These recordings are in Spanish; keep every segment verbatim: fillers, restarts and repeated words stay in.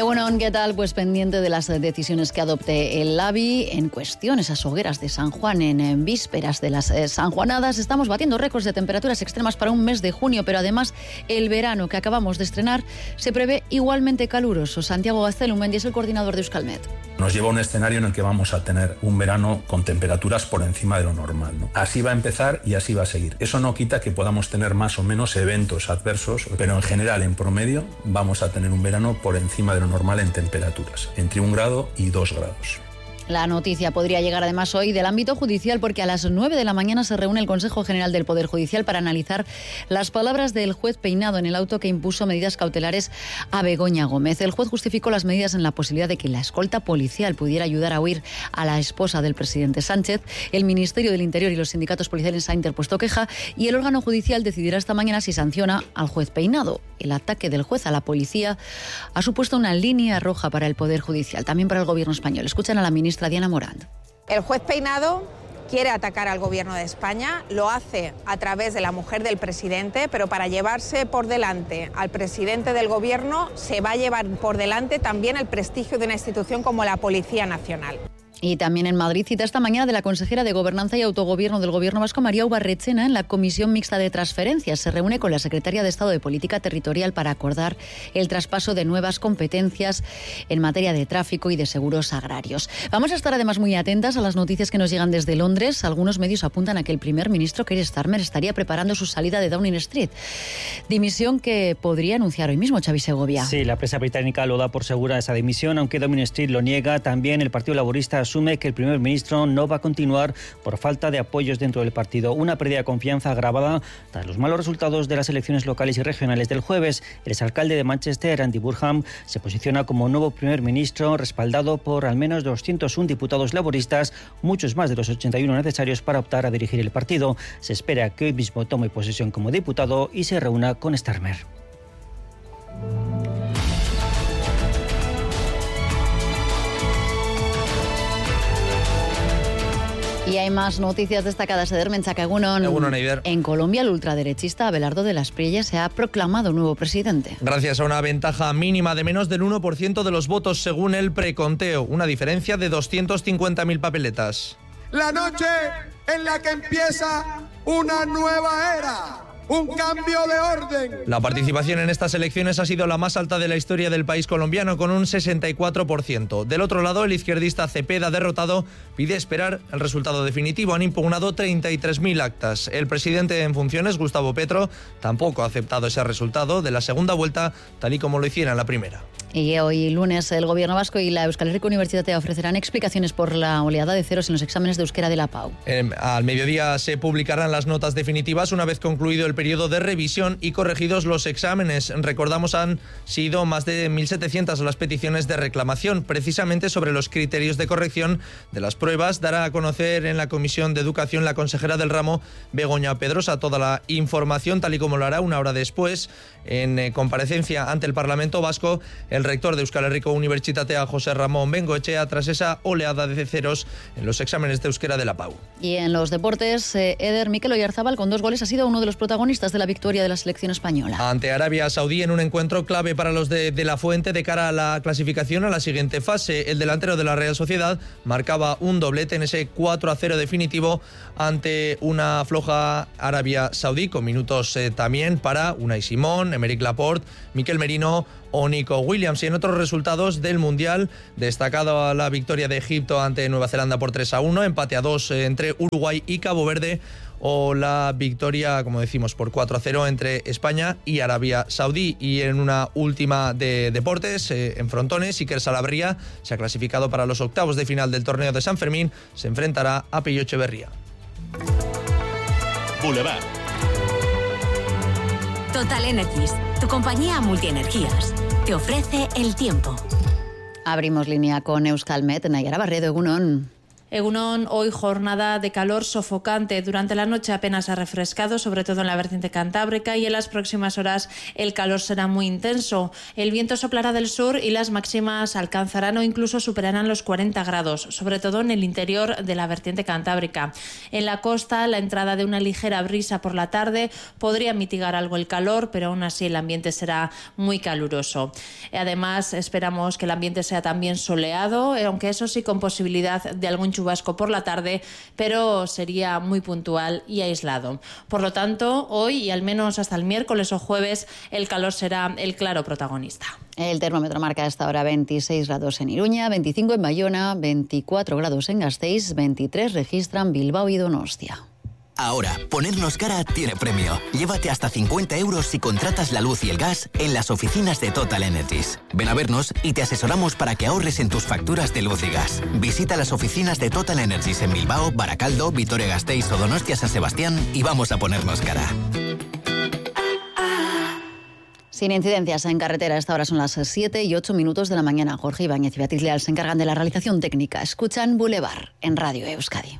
Egunon, ¿qué tal? Pues pendiente de las decisiones que adopte el Labi en cuestión, esas hogueras de San Juan en, en vísperas de las eh, sanjuanadas. Estamos batiendo récords de temperaturas extremas para un mes de junio, pero además el verano que acabamos de estrenar se prevé igualmente caluroso. Santiago Gaztelumendi es el coordinador de Euskalmet. Nos lleva a un escenario en el que vamos a tener un verano con temperaturas por encima de lo normal, ¿no? Así va a empezar y así va a seguir. Eso no quita que podamos tener más o menos eventos adversos, pero en general, en promedio, vamos a tener un verano por encima de lo normal en temperaturas, entre un grado y dos grados. La noticia podría llegar además hoy del ámbito judicial porque a las nueve de la mañana se reúne el Consejo General del Poder Judicial para analizar las palabras del juez Peinado en el auto que impuso medidas cautelares a Begoña Gómez. El juez justificó las medidas en la posibilidad de que la escolta policial pudiera ayudar a huir a la esposa del presidente Sánchez. El Ministerio del Interior y los sindicatos policiales han interpuesto queja y el órgano judicial decidirá esta mañana si sanciona al juez Peinado. El ataque del juez a la policía ha supuesto una línea roja para el Poder Judicial, también para el Gobierno español. Escuchan a la ministra Diana Morant. El juez Peinado quiere atacar al Gobierno de España, lo hace a través de la mujer del presidente, pero para llevarse por delante al presidente del Gobierno se va a llevar por delante también el prestigio de una institución como la Policía Nacional. Y también en Madrid, cita esta mañana de la consejera de Gobernanza y Autogobierno del Gobierno vasco, María Ubarretxena, en la Comisión Mixta de Transferencias. Se reúne con la secretaria de Estado de Política Territorial para acordar el traspaso de nuevas competencias en materia de tráfico y de seguros agrarios. Vamos a estar además muy atentas a las noticias que nos llegan desde Londres. Algunos medios apuntan a que el primer ministro, Keir Starmer, estaría preparando su salida de Downing Street. Dimisión que podría anunciar hoy mismo Xavi Segovia. Sí, la prensa británica lo da por segura esa dimisión, aunque Downing Street lo niega. También el Partido Laborista asume que el primer ministro no va a continuar por falta de apoyos dentro del partido. Una pérdida de confianza agravada tras los malos resultados de las elecciones locales y regionales del jueves. El exalcalde de Manchester, Andy Burnham, se posiciona como nuevo primer ministro, respaldado por al menos doscientos uno diputados laboristas, muchos más de los ochenta y uno necesarios para optar a dirigir el partido. Se espera que hoy mismo tome posesión como diputado y se reúna con Starmer. Y hay más noticias destacadas. Eder Menchacagunon. En Colombia, el ultraderechista Abelardo de las Priellas se ha proclamado nuevo presidente. Gracias a una ventaja mínima de menos del uno por ciento de los votos según el preconteo, una diferencia de doscientas cincuenta mil papeletas. La noche en la que empieza una nueva era. Un cambio de orden. La participación en estas elecciones ha sido la más alta de la historia del país colombiano, con un sesenta y cuatro por ciento. Del otro lado, el izquierdista Cepeda, derrotado, pide esperar el resultado definitivo. Han impugnado treinta y tres mil actas. El presidente en funciones, Gustavo Petro, tampoco ha aceptado ese resultado de la segunda vuelta, tal y como lo hiciera en la primera. Y hoy lunes el Gobierno vasco y la Euskal Herriko Unibertsitatea ofrecerán explicaciones por la oleada de ceros en los exámenes de euskera de la P A U. Eh, al mediodía se publicarán las notas definitivas una vez concluido el periodo de revisión y corregidos los exámenes. Recordamos, han sido más de mil setecientas las peticiones de reclamación. Precisamente sobre los criterios de corrección de las pruebas dará a conocer en la Comisión de Educación la consejera del ramo, Begoña Pedrosa, toda la información, tal y como lo hará una hora después en eh, comparecencia ante el Parlamento vasco el rector de Euskal Herriko Unibertsitatea, José Ramón Bengoechea, tras esa oleada de ceros en los exámenes de euskera de la P A U. Y en los deportes, eh, Eder, Mikel Oyarzabal, con dos goles, ha sido uno de los protagonistas de la victoria de la selección española. Ante Arabia Saudí, en un encuentro clave para los de, de la Fuente de cara a la clasificación a la siguiente fase. El delantero de la Real Sociedad marcaba un doblete en ese cuatro a cero definitivo ante una floja Arabia Saudí, con minutos eh, también para Unai Simón, Emerick Laporte, Mikel Merino o Nico Williams. Y en otros resultados del Mundial, destacado la victoria de Egipto ante Nueva Zelanda por tres a uno, empate a dos entre Uruguay y Cabo Verde, o la victoria, como decimos, por cuatro a cero entre España y Arabia Saudí. Y en una última de deportes, eh, en frontones, Iker Salabria se ha clasificado para los octavos de final del torneo de San Fermín, se enfrentará a Pello Echeverría. Boulevard. Total Energies, tu compañía multienergías, te ofrece el tiempo. Abrimos línea con Euskalmet. Nayara Barredo, egunon. Egunon, hoy jornada de calor sofocante. Durante la noche apenas ha refrescado, sobre todo en la vertiente cantábrica, y en las próximas horas el calor será muy intenso. El viento soplará del sur y las máximas alcanzarán o incluso superarán los cuarenta grados, sobre todo en el interior de la vertiente cantábrica. En la costa, la entrada de una ligera brisa por la tarde podría mitigar algo el calor, pero aún así el ambiente será muy caluroso. Además, esperamos que el ambiente sea también soleado, aunque eso sí con posibilidad de algún chubasco por la tarde, pero sería muy puntual y aislado. Por lo tanto, hoy y al menos hasta el miércoles o jueves, el calor será el claro protagonista. El termómetro marca hasta ahora veintiséis grados en Iruña, veinticinco en Bayona, veinticuatro grados en Gasteiz, veintitrés registran Bilbao y Donostia. Ahora, ponernos cara tiene premio. Llévate hasta cincuenta euros si contratas la luz y el gas en las oficinas de Total Energies. Ven a vernos y te asesoramos para que ahorres en tus facturas de luz y gas. Visita las oficinas de Total Energies en Bilbao, Baracaldo, Vitoria-Gasteiz o Donostia-San Sebastián y vamos a ponernos cara. Sin incidencias en carretera, a esta hora son las siete y ocho minutos de la mañana. Jorge Ibáñez y Beatriz Leal se encargan de la realización técnica. Escuchan Boulevard en Radio Euskadi.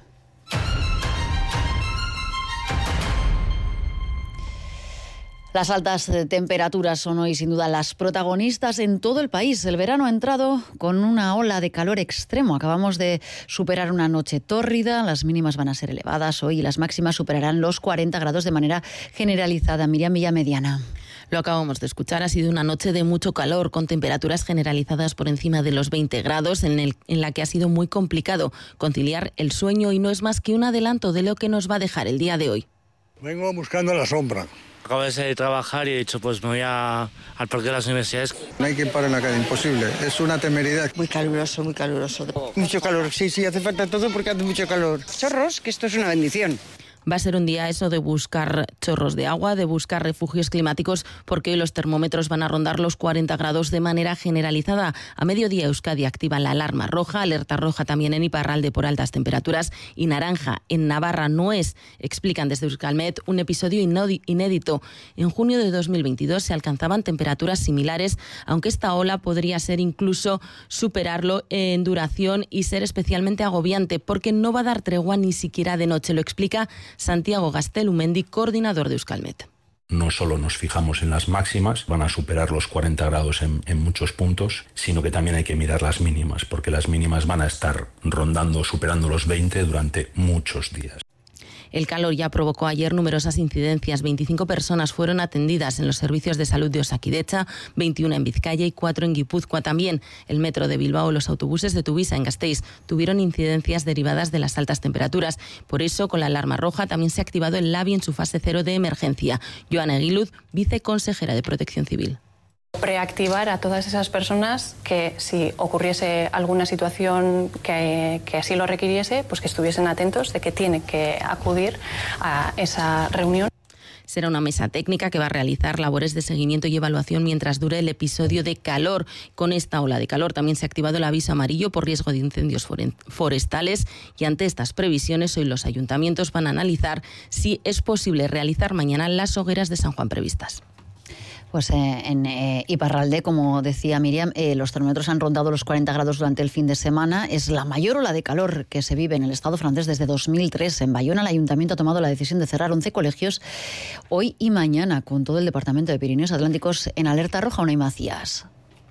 Las altas temperaturas son hoy sin duda las protagonistas en todo el país. El verano ha entrado con una ola de calor extremo. Acabamos de superar una noche tórrida, las mínimas van a ser elevadas hoy y las máximas superarán los cuarenta grados de manera generalizada. Miriam Villamediana. Lo acabamos de escuchar, ha sido una noche de mucho calor, con temperaturas generalizadas por encima de los veinte grados, en, el, en la que ha sido muy complicado conciliar el sueño y no es más que un adelanto de lo que nos va a dejar el día de hoy. Vengo buscando la sombra. Acabo de trabajar y he dicho, pues me voy a, al parque de las universidades. No hay quien pare en la calle, imposible. Es una temeridad. Muy caluroso, muy caluroso. Mucho calor, sí, sí, hace falta todo porque hace mucho calor. Chorros, que esto es una bendición. Va a ser un día eso de buscar chorros de agua, de buscar refugios climáticos, porque hoy los termómetros van a rondar los cuarenta grados de manera generalizada. A mediodía Euskadi activa la alarma roja, alerta roja también en Iparralde por altas temperaturas y naranja en Navarra. No es, explican desde Euskalmet, un episodio inédito. En junio de dos mil veintidós se alcanzaban temperaturas similares, aunque esta ola podría ser incluso superarlo en duración y ser especialmente agobiante, porque no va a dar tregua ni siquiera de noche. Lo explica Santiago Gaztelumendi, coordinador de Euskalmet. No solo nos fijamos en las máximas, van a superar los cuarenta grados en, en muchos puntos, sino que también hay que mirar las mínimas, porque las mínimas van a estar rondando, superando los veinte durante muchos días. El calor ya provocó ayer numerosas incidencias. veinticinco personas fueron atendidas en los servicios de salud de Osakidecha, veintiuna en Vizcaya y cuatro en Guipúzcoa. También el metro de Bilbao, los autobuses de Tuvisa en Gasteiz tuvieron incidencias derivadas de las altas temperaturas. Por eso, con la alarma roja también se ha activado el LABI en su fase cero de emergencia. Joana Eguiluz, viceconsejera de Protección Civil. Preactivar a todas esas personas que, si ocurriese alguna situación que, que así lo requiriese, pues que estuviesen atentos de que tienen que acudir a esa reunión. Será una mesa técnica que va a realizar labores de seguimiento y evaluación mientras dure el episodio de calor. Con esta ola de calor también se ha activado el aviso amarillo por riesgo de incendios forestales y ante estas previsiones hoy los ayuntamientos van a analizar si es posible realizar mañana las hogueras de San Juan previstas. Pues eh, en eh, Iparralde, como decía Miriam, eh, los termómetros han rondado los cuarenta grados durante el fin de semana. Es la mayor ola de calor que se vive en el Estado francés desde dos mil tres. En Bayona el Ayuntamiento ha tomado la decisión de cerrar once colegios hoy y mañana, con todo el Departamento de Pirineos Atlánticos en alerta roja. Unai Macías.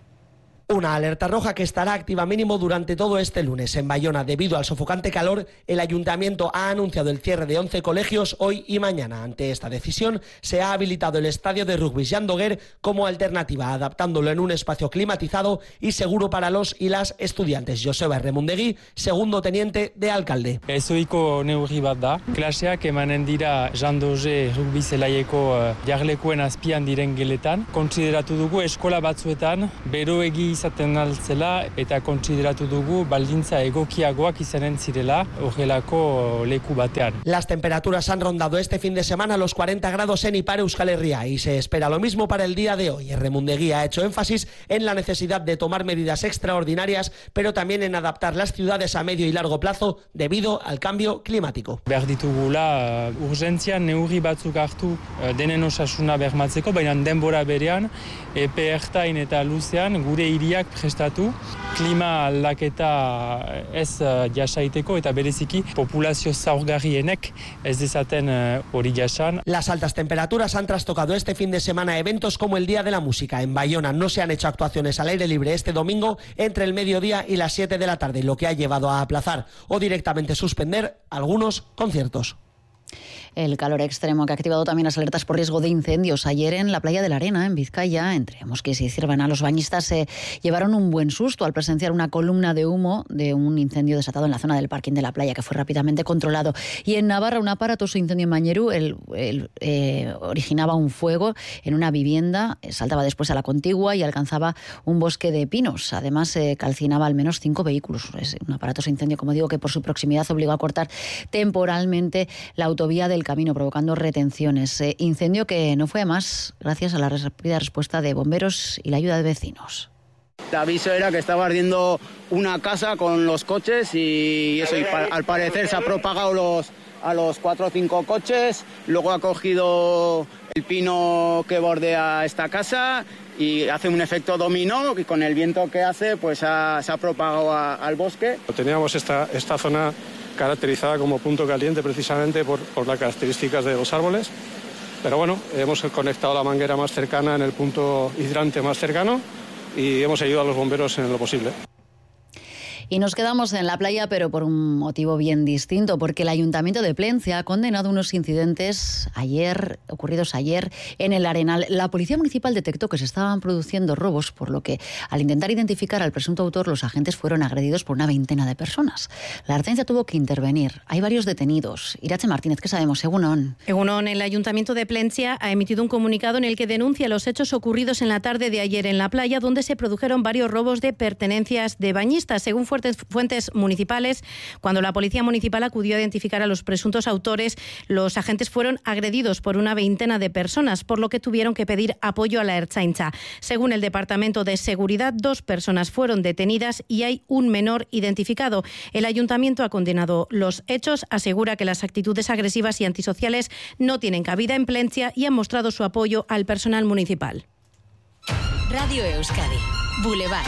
Una alerta roja que estará activa mínimo durante todo este lunes. En Bayona, debido al sofocante calor, el Ayuntamiento ha anunciado el cierre de once colegios hoy y mañana. Ante esta decisión, se ha habilitado el estadio de rugby Jean Doguer como alternativa, adaptándolo en un espacio climatizado y seguro para los y las estudiantes. Joseba Erremundegui, segundo teniente de alcalde. Ezoiko neurri bat da. Klaseak emanen dira Jean Doguer rugby zelaieko jarlekuen azpian diren geletan. Kontsideratu dugu eskola batzuetan beroegi izaten altzela eta kontsideratu dugu baldintza egokiagoak izanen zirela horrelako leku batean. Las temperaturas han rondado este fin de semana los cuarenta grados en Ipar Euskal Herria y se espera lo mismo para el día de hoy. Erremundegui ha hecho énfasis en la necesidad de tomar medidas extraordinarias, pero también en adaptar las ciudades a medio y largo plazo debido al cambio climático. Behar ditugula urgentzian neurri batzuk hartu denen osasuna bermatzeko, baina denbora berean epe ertain eta luzean gure hiri neurriak prestatu, klima aldaketa ez jasaiteko eta bereziki populazio zaurgarrienek ez dezaten hori jasan. Las altas temperaturas han trastocado este fin de semana eventos como el Día de la Música. En Bayona no se han hecho actuaciones al aire libre este domingo entre el mediodía y las siete de la tarde, lo que ha llevado a aplazar o directamente suspender algunos conciertos. El calor extremo que ha activado también las alertas por riesgo de incendios. Ayer en la playa de la Arena, en Vizcaya, entre Mosquís y Ciervana, los bañistas se llevaron un buen susto al presenciar una columna de humo de un incendio desatado en la zona del parking de la playa, que fue rápidamente controlado. Y en Navarra, un aparatoso incendio en Mañerú el, el, eh, originaba un fuego en una vivienda, saltaba después a la contigua y alcanzaba un bosque de pinos. Además, eh, calcinaba al menos cinco vehículos. Es un aparatoso incendio, como digo, que por su proximidad obligó a cortar temporalmente la autovía del camino, provocando retenciones. Eh, incendio que no fue a más gracias a la rápida respuesta de bomberos y la ayuda de vecinos. El aviso era que estaba ardiendo una casa con los coches y eso, y pa- al parecer se ha propagado los, a los cuatro o cinco coches, luego ha cogido el pino que bordea esta casa y hace un efecto dominó y con el viento que hace pues ha, se ha propagado a, al bosque. Teníamos esta, esta zona caracterizada como punto caliente precisamente por, por las características de los árboles, pero bueno, hemos conectado la manguera más cercana en el punto hidrante más cercano y hemos ayudado a los bomberos en lo posible. Y nos quedamos en la playa, pero por un motivo bien distinto, porque el Ayuntamiento de Plencia ha condenado unos incidentes ayer, ocurridos ayer en el Arenal. La Policía Municipal detectó que se estaban produciendo robos, por lo que al intentar identificar al presunto autor, los agentes fueron agredidos por una veintena de personas. La Ertzaintza tuvo que intervenir. Hay varios detenidos. Irache Martínez, ¿qué sabemos? Egunon. Egunon, el Ayuntamiento de Plencia ha emitido un comunicado en el que denuncia los hechos ocurridos en la tarde de ayer en la playa, donde se produjeron varios robos de pertenencias de bañistas. Según fuentes municipales, cuando la Policía Municipal acudió a identificar a los presuntos autores, los agentes fueron agredidos por una veintena de personas, por lo que tuvieron que pedir apoyo a la Ertzaintza. Según el Departamento de Seguridad, dos personas fueron detenidas y hay un menor identificado. El Ayuntamiento ha condenado los hechos, asegura que las actitudes agresivas y antisociales no tienen cabida en Plencia y han mostrado su apoyo al personal municipal. Radio Euskadi, Boulevard.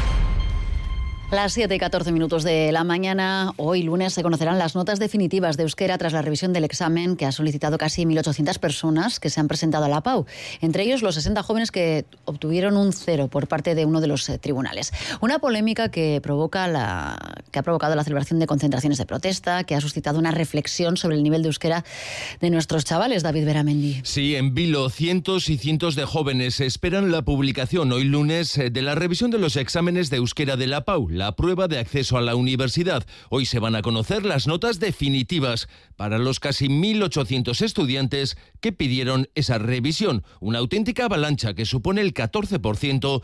Las siete y catorce minutos de la mañana, hoy lunes, se conocerán las notas definitivas de euskera tras la revisión del examen que ha solicitado casi mil ochocientas personas que se han presentado a la P A U. Entre ellos, los sesenta jóvenes que obtuvieron un cero por parte de uno de los eh, tribunales. Una polémica que, provoca la, que ha provocado la celebración de concentraciones de protesta, que ha suscitado una reflexión sobre el nivel de euskera de nuestros chavales. David Beramendi. Sí, en Vilo, cientos y cientos de jóvenes esperan la publicación hoy lunes de la revisión de los exámenes de euskera de la P A U, la prueba de acceso a la universidad. Hoy se van a conocer las notas definitivas para los casi mil ochocientos estudiantes que pidieron esa revisión. Una auténtica avalancha que supone el catorce por ciento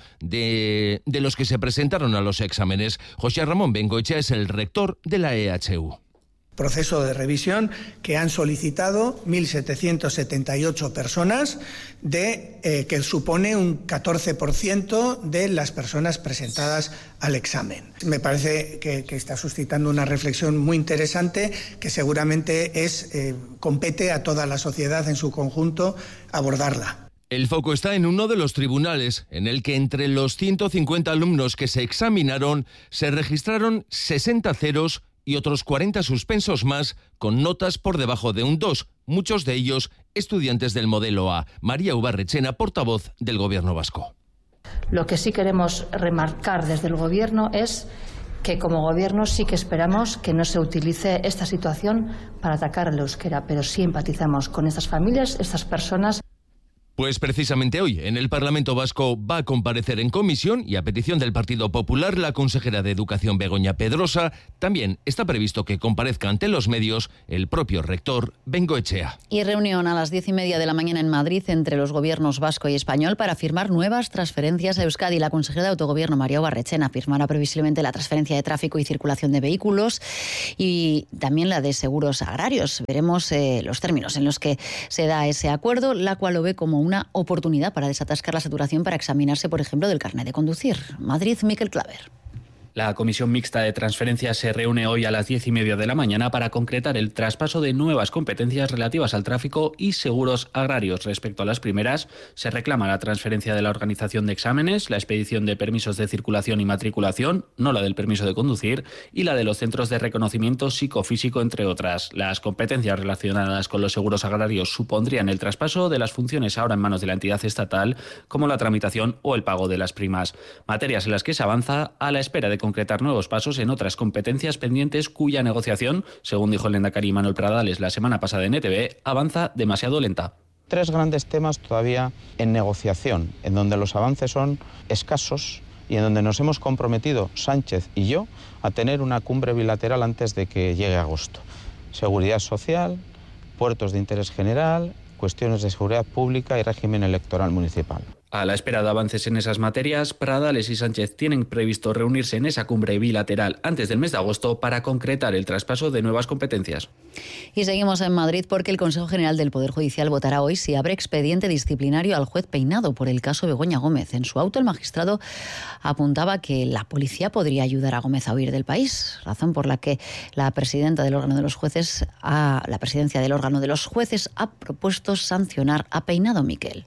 de, de los que se presentaron a los exámenes. José Ramón Bengoechea es el rector de la E H U. Proceso de revisión que han solicitado mil setecientas setenta y ocho personas, de, eh, que supone un catorce por ciento de las personas presentadas al examen. Me parece que, que está suscitando una reflexión muy interesante que seguramente es, eh, compete a toda la sociedad en su conjunto abordarla. El foco está en uno de los tribunales, en el que entre los ciento cincuenta alumnos que se examinaron se registraron sesenta ceros y otros cuarenta suspensos más con notas por debajo de un dos, muchos de ellos estudiantes del modelo A. María Ubarrechena, portavoz del Gobierno vasco. Lo que sí queremos remarcar desde el Gobierno es que como Gobierno sí que esperamos que no se utilice esta situación para atacar al euskera, pero sí empatizamos con estas familias, estas personas. Pues precisamente hoy, en el Parlamento Vasco, va a comparecer en comisión y a petición del Partido Popular la consejera de Educación Begoña Pedrosa. También está previsto que comparezca ante los medios el propio rector Bengoechea. Y reunión a las diez y media de la mañana en Madrid entre los gobiernos vasco y español para firmar nuevas transferencias a Euskadi. La consejera de Autogobierno, María Ubarrechena, firmará previsiblemente la transferencia de tráfico y circulación de vehículos y también la de seguros agrarios. Veremos eh, los términos en los que se da ese acuerdo, la cual lo ve como un una oportunidad para desatascar la saturación para examinarse, por ejemplo, del carnet de conducir. Madrid, Miquel Claver. La Comisión Mixta de Transferencias se reúne hoy a las diez y media de la mañana para concretar el traspaso de nuevas competencias relativas al tráfico y seguros agrarios. Respecto a las primeras, se reclama la transferencia de la organización de exámenes, la expedición de permisos de circulación y matriculación, no la del permiso de conducir, y la de los centros de reconocimiento psicofísico, entre otras. Las competencias relacionadas con los seguros agrarios supondrían el traspaso de las funciones ahora en manos de la entidad estatal, como la tramitación o el pago de las primas. Materias en las que se avanza a la espera de concretar nuevos pasos en otras competencias pendientes cuya negociación, según dijo el lehendakari Manuel Pradales la semana pasada en E T V, avanza demasiado lenta. Tres grandes temas todavía en negociación, en donde los avances son escasos y en donde nos hemos comprometido Sánchez y yo a tener una cumbre bilateral antes de que llegue agosto. Seguridad social, puertos de interés general, cuestiones de seguridad pública y régimen electoral municipal. A la espera de avances en esas materias, Pradales y Sánchez tienen previsto reunirse en esa cumbre bilateral antes del mes de agosto para concretar el traspaso de nuevas competencias. Y seguimos en Madrid porque el Consejo General del Poder Judicial votará hoy si abre expediente disciplinario al juez Peinado por el caso Begoña Gómez. En su auto, el magistrado apuntaba que la policía podría ayudar a Gómez a huir del país, razón por la que la presidenta del órgano de los jueces, a, la presidencia del órgano de los jueces ha propuesto sancionar a Peinado. Miquel.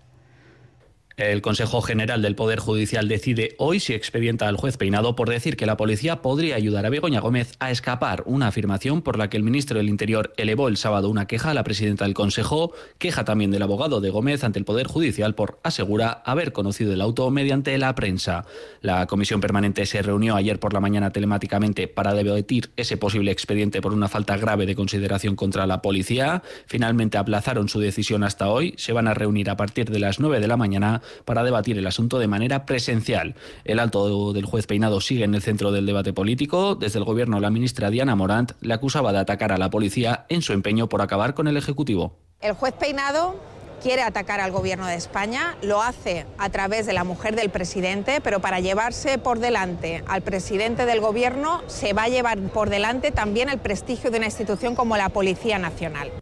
El Consejo General del Poder Judicial decide hoy si expedienta al juez Peinado por decir que la policía podría ayudar a Begoña Gómez a escapar, una afirmación por la que el ministro del Interior elevó el sábado una queja a la presidenta del Consejo, queja también del abogado de Gómez ante el Poder Judicial por, asegura, haber conocido el auto mediante la prensa. La comisión permanente se reunió ayer por la mañana telemáticamente para debatir ese posible expediente por una falta grave de consideración contra la policía. Finalmente aplazaron su decisión hasta hoy. Se van a reunir a partir de las nueve de la mañana para debatir el asunto de manera presencial. El alto del juez Peinado sigue en el centro del debate político. Desde el gobierno, la ministra Diana Morant le acusaba de atacar a la policía en su empeño por acabar con el Ejecutivo. El juez Peinado quiere atacar al gobierno de España, lo hace a través de la mujer del presidente, pero para llevarse por delante al presidente del gobierno se va a llevar por delante también el prestigio de una institución como la Policía Nacional.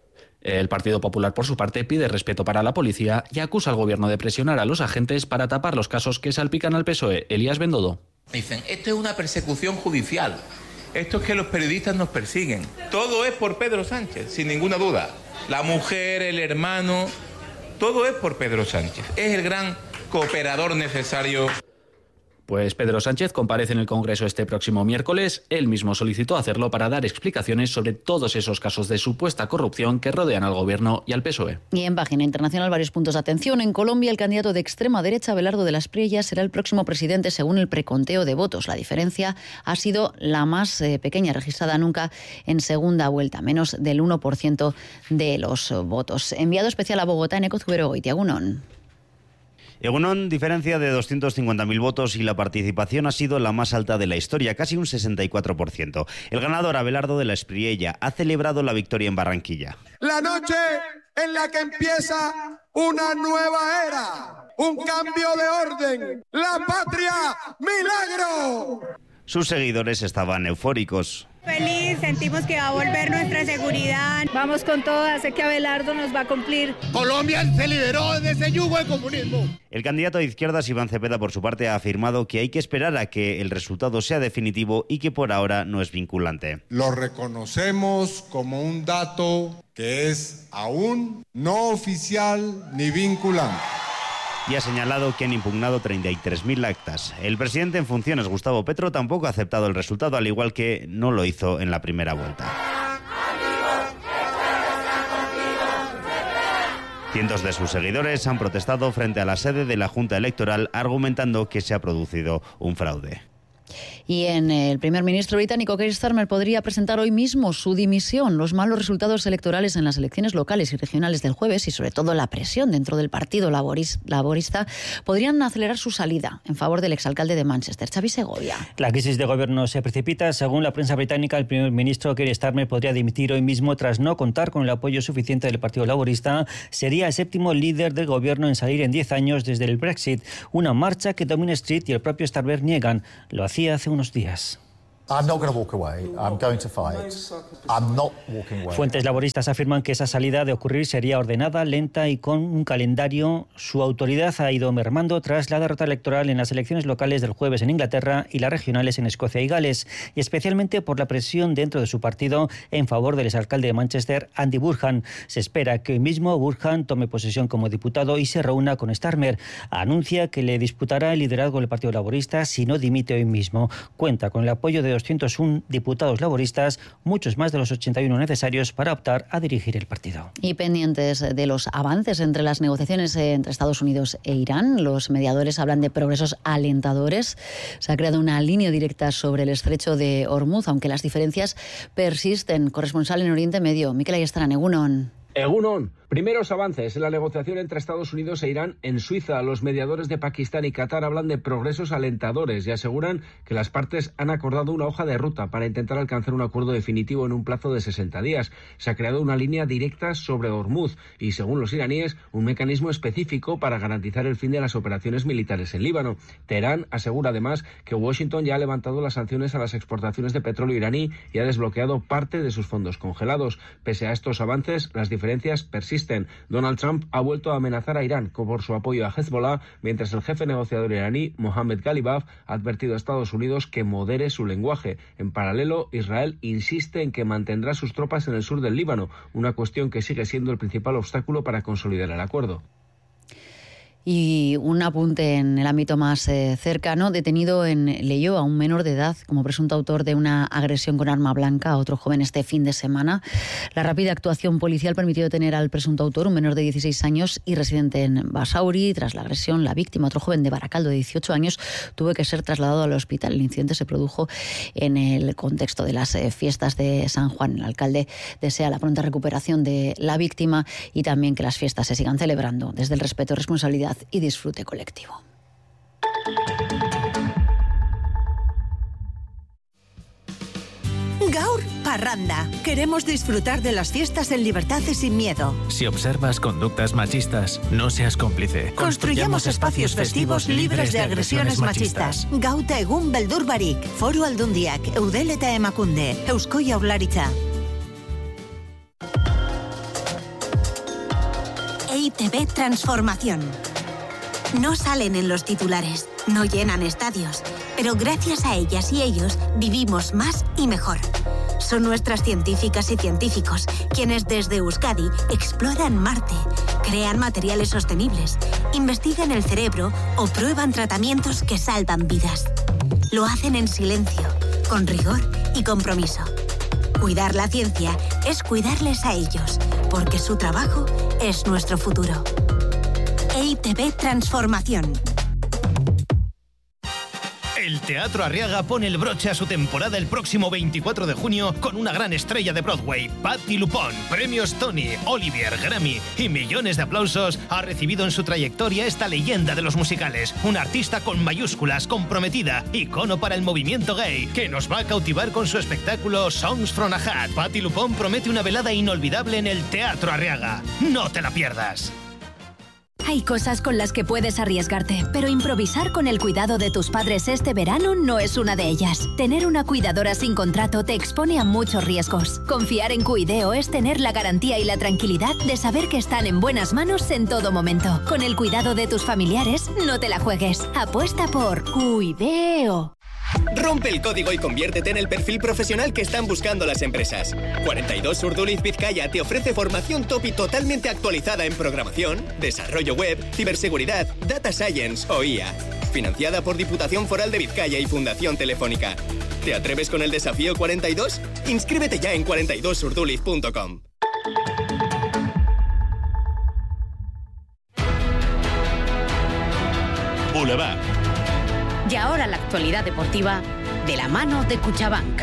El Partido Popular, por su parte, pide respeto para la policía y acusa al gobierno de presionar a los agentes para tapar los casos que salpican al P S O E. Elías Bendodo. Dicen, esto es una persecución judicial, esto es que los periodistas nos persiguen. Todo es por Pedro Sánchez, sin ninguna duda. La mujer, el hermano, todo es por Pedro Sánchez. Es el gran cooperador necesario. Pues Pedro Sánchez comparece en el Congreso este próximo miércoles. Él mismo solicitó hacerlo para dar explicaciones sobre todos esos casos de supuesta corrupción que rodean al Gobierno y al P S O E. Y en página internacional, varios puntos de atención. En Colombia, el candidato de extrema derecha, Abelardo de las Priellas, será el próximo presidente según el preconteo de votos. La diferencia ha sido la más eh, pequeña registrada nunca en segunda vuelta, menos del uno por ciento de los votos. Enviado especial a Bogotá, Eneco Zubero Goitia, Egunon. Egunon, diferencia de doscientos cincuenta mil votos y la participación ha sido la más alta de la historia, casi un sesenta y cuatro por ciento. El ganador, Abelardo de la Espriella, ha celebrado la victoria en Barranquilla. La noche en la que empieza una nueva era, un cambio de orden, la patria, milagro. Sus seguidores estaban eufóricos. Feliz, sentimos que va a volver nuestra seguridad. Vamos con todas, sé que Abelardo nos va a cumplir. Colombia se liberó de ese yugo de comunismo. El candidato de izquierdas, Iván Cepeda, por su parte, ha afirmado que hay que esperar a que el resultado sea definitivo y que por ahora no es vinculante. Lo reconocemos como un dato que es aún no oficial ni vinculante. Y ha señalado que han impugnado treinta y tres mil actas. El presidente en funciones, Gustavo Petro, tampoco ha aceptado el resultado, al igual que no lo hizo en la primera vuelta. Cientos de sus seguidores han protestado frente a la sede de la Junta Electoral, argumentando que se ha producido un fraude. Y en el primer ministro británico, Keir Starmer, podría presentar hoy mismo su dimisión. Los malos resultados electorales en las elecciones locales y regionales del jueves y sobre todo la presión dentro del Partido Laborista podrían acelerar su salida en favor del exalcalde de Manchester, Xavi Segovia. La crisis de gobierno se precipita. Según la prensa británica, el primer ministro Keir Starmer podría dimitir hoy mismo tras no contar con el apoyo suficiente del Partido Laborista. Sería el séptimo líder del gobierno en salir en diez años desde el Brexit, una marcha que Downing Street y el propio Starmer niegan. Lo hacía hace unos días. Fuentes laboristas afirman que esa salida de ocurrir sería ordenada, lenta y con un calendario. Su autoridad ha ido mermando tras la derrota electoral en las elecciones locales del jueves en Inglaterra y las regionales en Escocia y Gales, y especialmente por la presión dentro de su partido en favor del exalcalde de Manchester, Andy Burnham. Se espera que hoy mismo Burnham tome posesión como diputado y se reúna con Starmer. Anuncia que le disputará el liderazgo del Partido Laborista si no dimite hoy mismo. Cuenta con el apoyo de doscientos uno diputados laboristas, muchos más de los ochenta y uno necesarios para optar a dirigir el partido. Y pendientes de los avances entre las negociaciones entre Estados Unidos e Irán, los mediadores hablan de progresos alentadores. Se ha creado una línea directa sobre el estrecho de Hormuz, aunque las diferencias persisten. Corresponsal en Oriente Medio, Mikel Ayestarán, Egunon. Egunon. Primeros avances en la negociación entre Estados Unidos e Irán en Suiza. Los mediadores de Pakistán y Qatar hablan de progresos alentadores y aseguran que las partes han acordado una hoja de ruta para intentar alcanzar un acuerdo definitivo en un plazo de sesenta días. Se ha creado una línea directa sobre Hormuz y, según los iraníes, un mecanismo específico para garantizar el fin de las operaciones militares en Líbano. Teherán asegura además que Washington ya ha levantado las sanciones a las exportaciones de petróleo iraní y ha desbloqueado parte de sus fondos congelados. Pese a estos avances, las diferencias persisten. Donald Trump ha vuelto a amenazar a Irán por su apoyo a Hezbollah, mientras el jefe negociador iraní, Mohammad Ghalibaf, ha advertido a Estados Unidos que modere su lenguaje. En paralelo, Israel insiste en que mantendrá sus tropas en el sur del Líbano, una cuestión que sigue siendo el principal obstáculo para consolidar el acuerdo. Y un apunte en el ámbito más eh, cercano, detenido en Leioa a un menor de edad como presunto autor de una agresión con arma blanca a otro joven este fin de semana. La rápida actuación policial permitió detener al presunto autor, un menor de dieciséis años y residente en Basauri. Tras la agresión, la víctima, otro joven de Baracaldo de dieciocho años, tuvo que ser trasladado al hospital. El incidente se produjo en el contexto de las eh, fiestas de San Juan. El alcalde desea la pronta recuperación de la víctima y también que las fiestas se sigan celebrando desde el respeto, responsabilidad y disfrute colectivo. Gaur Parranda. Queremos disfrutar de las fiestas en libertad y sin miedo. Si observas conductas machistas, no seas cómplice. Construyamos espacios festivos libres de agresiones machistas. Gauta egun beldur barik. Foru Aldundiak, Eudel eta Emakunde, Eusko Jaurlaritza. E I Te Be Transformación. No salen en los titulares, no llenan estadios, pero gracias a ellas y ellos vivimos más y mejor. Son nuestras científicas y científicos quienes desde Euskadi exploran Marte, crean materiales sostenibles, investigan el cerebro o prueban tratamientos que salvan vidas. Lo hacen en silencio, con rigor y compromiso. Cuidar la ciencia es cuidarles a ellos, porque su trabajo es nuestro futuro. E I Te Be Transformación. El Teatro Arriaga pone el broche a su temporada el próximo veinticuatro de junio con una gran estrella de Broadway, Patti LuPone. Premios Tony, Olivier, Grammy y millones de aplausos ha recibido en su trayectoria esta leyenda de los musicales. Una artista con mayúsculas, comprometida, icono para el movimiento gay, que nos va a cautivar con su espectáculo Songs from a Hat. Patti LuPone promete una velada inolvidable en el Teatro Arriaga. ¡No te la pierdas! Hay cosas con las que puedes arriesgarte, pero improvisar con el cuidado de tus padres este verano no es una de ellas. Tener una cuidadora sin contrato te expone a muchos riesgos. Confiar en Cuideo es tener la garantía y la tranquilidad de saber que están en buenas manos en todo momento. Con el cuidado de tus familiares, no te la juegues. Apuesta por Cuideo. Rompe el código y conviértete en el perfil profesional que están buscando las empresas. cuarenta y dos Urduliz Vizcaya te ofrece formación top y totalmente actualizada en programación, desarrollo web, ciberseguridad, data science o I A. Financiada por Diputación Foral de Vizcaya y Fundación Telefónica. ¿Te atreves con el desafío cuarenta y dos? Inscríbete ya en cuarenta y dos urduliz punto com. Boulevard. Y ahora la actualidad deportiva de la mano de Cuchabank.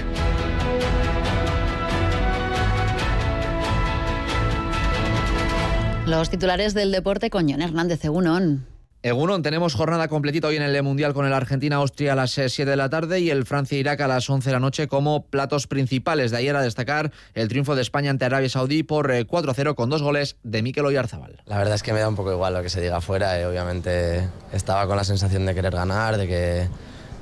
Los titulares del deporte con Jon Hernández, Egunon. Egunon, tenemos jornada completita hoy en el Mundial con el Argentina-Austria a las siete de la tarde y el Francia-Irak a las once de la noche como platos principales. De ayer a destacar el triunfo de España ante Arabia Saudí por cuatro a cero con dos goles de Mikel Oyarzabal. La verdad es que me da un poco igual lo que se diga afuera. Eh. Obviamente estaba con la sensación de querer ganar, de que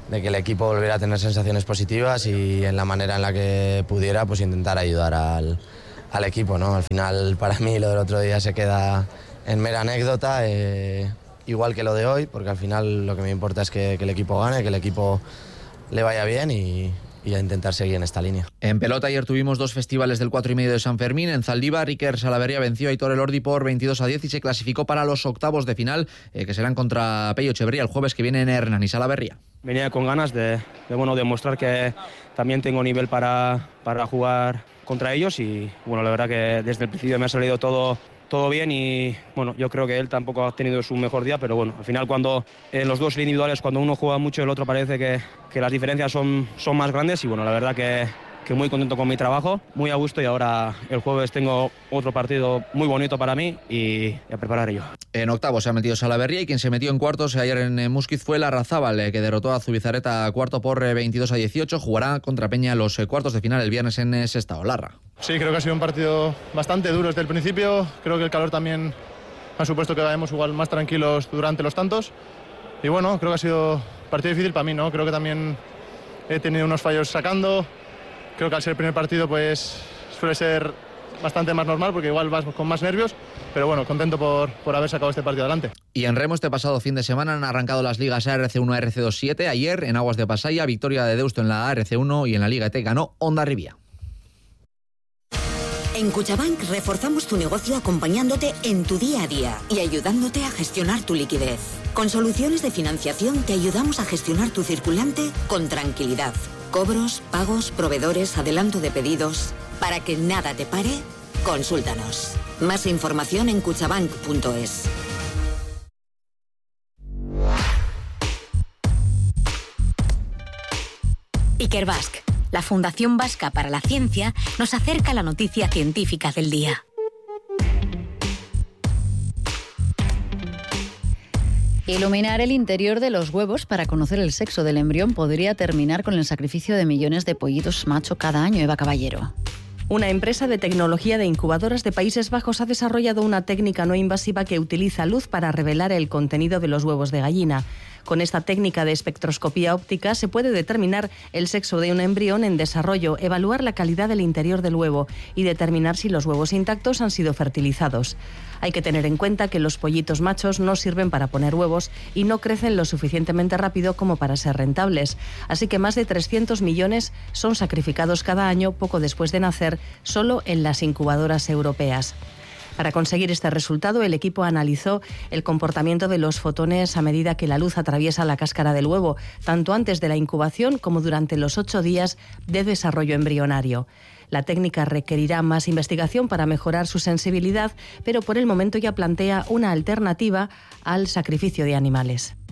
de que el equipo volviera a tener sensaciones positivas y en la manera en la que pudiera pues intentar ayudar al, al equipo, ¿no? Al final para mí lo del otro día se queda en mera anécdota, eh, igual que lo de hoy, porque al final lo que me importa es que, que el equipo gane, que el equipo le vaya bien y, y a intentar seguir en esta línea. En pelota ayer tuvimos dos festivales del cuatro y medio de San Fermín. En Zaldívar, Iker Salaverría venció a Aitor Elordi por veintidós a diez y se clasificó para los octavos de final, eh, que serán contra Pello Echeverría el jueves que viene en Hernani. Salaverría. Venía con ganas de, de bueno, demostrar que también tengo nivel para, para jugar contra ellos y bueno, la verdad que desde el principio me ha salido todo todo bien y bueno, yo creo que él tampoco ha tenido su mejor día, pero bueno, al final cuando en los dos individuales, cuando uno juega mucho el otro parece que, que las diferencias son, son más grandes y bueno, la verdad que, que muy contento con mi trabajo, muy a gusto y ahora el jueves tengo otro partido muy bonito para mí y a preparar ello. En octavos se ha metido Salaverría y quien se metió en cuartos ayer en Muskiz fue Larrazábal, que derrotó a Zubizarreta cuarto por veintidós a dieciocho. Jugará contra Peña los cuartos de final el viernes en Sestao. Larra. Sí, creo que ha sido un partido bastante duro desde el principio. Creo que el calor también ha supuesto que vayamos igual más tranquilos durante los tantos. Y bueno, creo que ha sido un partido difícil para mí, ¿no? Creo que también he tenido unos fallos sacando. Creo que al ser el primer partido pues suele ser bastante más normal porque igual vas con más nervios, pero bueno, contento por, por haber sacado este partido adelante. Y en remo este pasado fin de semana han arrancado las ligas A R C uno, A R C dos siete. Ayer en Aguas de Pasaia, victoria de Deusto en la A R C uno y en la Liga E T ganó Hondarribia. En Cuchabank reforzamos tu negocio acompañándote en tu día a día y ayudándote a gestionar tu liquidez. Con soluciones de financiación te ayudamos a gestionar tu circulante con tranquilidad. Cobros, pagos, proveedores, adelanto de pedidos. Para que nada te pare, consúltanos. Más información en cuchabank punto es. Ikerbasque, la Fundación Vasca para la Ciencia, nos acerca a la noticia científica del día. Iluminar el interior de los huevos para conocer el sexo del embrión podría terminar con el sacrificio de millones de pollitos macho cada año. Eva Caballero. Una empresa de tecnología de incubadoras de Países Bajos ha desarrollado una técnica no invasiva que utiliza luz para revelar el contenido de los huevos de gallina. Con esta técnica de espectroscopía óptica se puede determinar el sexo de un embrión en desarrollo, evaluar la calidad del interior del huevo y determinar si los huevos intactos han sido fertilizados. Hay que tener en cuenta que los pollitos machos no sirven para poner huevos y no crecen lo suficientemente rápido como para ser rentables. Así que más de trescientos millones son sacrificados cada año poco después de nacer solo en las incubadoras europeas. Para conseguir este resultado, el equipo analizó el comportamiento de los fotones a medida que la luz atraviesa la cáscara del huevo, tanto antes de la incubación como durante los ocho días de desarrollo embrionario. La técnica requerirá más investigación para mejorar su sensibilidad, pero por el momento ya plantea una alternativa al sacrificio de animales.